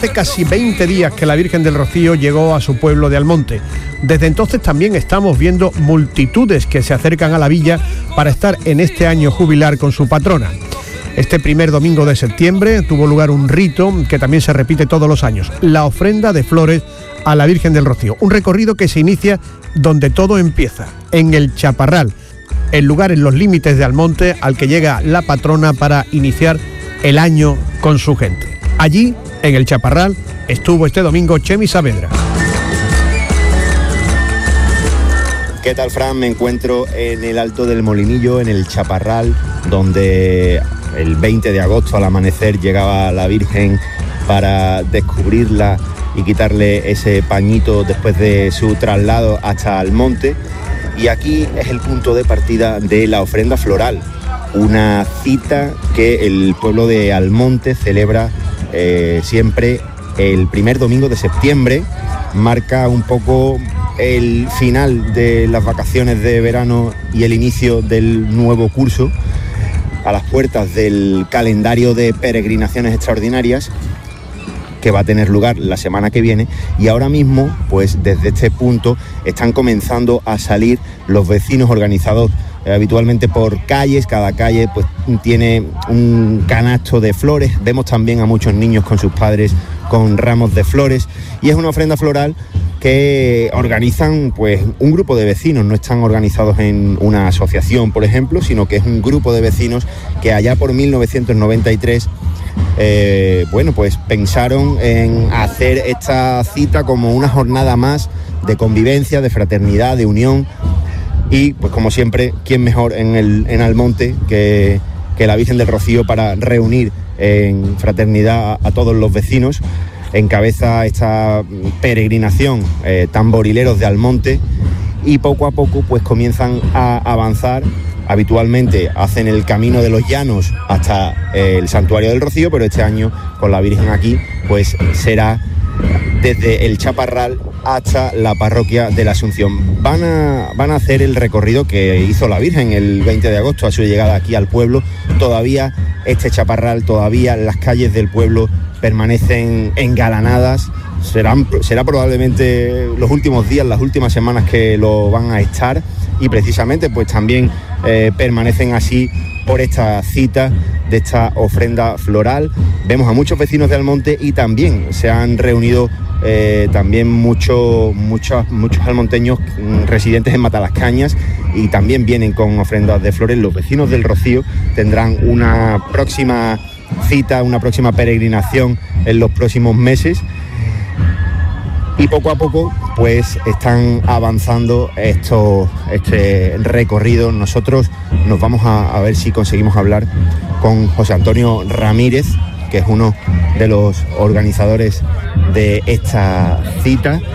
hace casi 20 días que la Virgen del Rocío llegó a su pueblo de Almonte. Desde entonces también estamos viendo multitudes que se acercan a la villa para estar en este año jubilar con su patrona. Este primer domingo de septiembre tuvo lugar un rito que también se repite todos los años, la ofrenda de flores a la Virgen del Rocío. Un recorrido que se inicia donde todo empieza, en el Chaparral, el lugar en los límites de Almonte al que llega la patrona para iniciar el año con su gente. Allí, en el Chaparral, estuvo este domingo Chemi Saavedra. ¿Qué tal, Fran? Me encuentro en el Alto del Molinillo, en el Chaparral, donde el 20 de agosto al amanecer llegaba la Virgen para descubrirla y quitarle ese pañito después de su traslado hasta Almonte. Y aquí es el punto de partida de la ofrenda floral, una cita que el pueblo de Almonte celebra siempre el primer domingo de septiembre. Marca un poco el final de las vacaciones de verano y el inicio del nuevo curso, a las puertas del calendario de peregrinaciones extraordinarias que va a tener lugar la semana que viene. Y ahora mismo, pues desde este punto están comenzando a salir los vecinos organizados habitualmente por calles. Cada calle pues tiene un canasto de flores. Vemos también a muchos niños con sus padres con ramos de flores, y es una ofrenda floral que organizan pues un grupo de vecinos. No están organizados en una asociación, por ejemplo, sino que es un grupo de vecinos que allá por 1993 pues pensaron en hacer esta cita como una jornada más de convivencia, de fraternidad, de unión. Y pues como siempre, ¿quién mejor en Almonte que la Virgen del Rocío para reunir en fraternidad a todos los vecinos? Encabeza esta peregrinación tamborileros de Almonte, y poco a poco pues comienzan a avanzar. Habitualmente hacen el camino de los llanos hasta el Santuario del Rocío, pero este año con la Virgen aquí pues será desde el Chaparral hasta la parroquia de la Asunción. Van a hacer el recorrido que hizo la Virgen el 20 de agosto a su llegada aquí al pueblo. Todavía este Chaparral, todavía las calles del pueblo permanecen engalanadas. Será probablemente los últimos días, las últimas semanas que lo van a estar, y precisamente pues también permanecen así por esta cita de esta ofrenda floral. Vemos a muchos vecinos de Almonte, y también se han reunido también muchos almonteños residentes en Matalascañas, y también vienen con ofrendas de flores. Los vecinos del Rocío tendrán una próxima cita, una próxima peregrinación en los próximos meses, y poco a poco pues están avanzando este recorrido. Nosotros nos vamos a ver si conseguimos hablar con José Antonio Ramírez, que es uno de los organizadores de esta cita.